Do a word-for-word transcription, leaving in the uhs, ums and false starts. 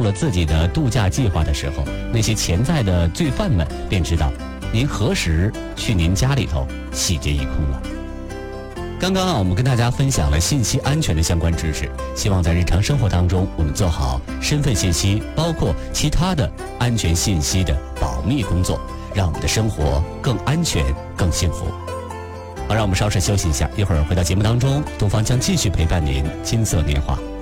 了自己的度假计划的时候，那些潜在的罪犯们便知道您何时去您家里头洗劫一空了。刚刚啊，我们跟大家分享了信息安全的相关知识，希望在日常生活当中，我们做好身份信息，包括其他的安全信息的保密工作，让我们的生活更安全、更幸福。好，让我们稍事休息一下，一会儿回到节目当中，东方将继续陪伴您金色年华。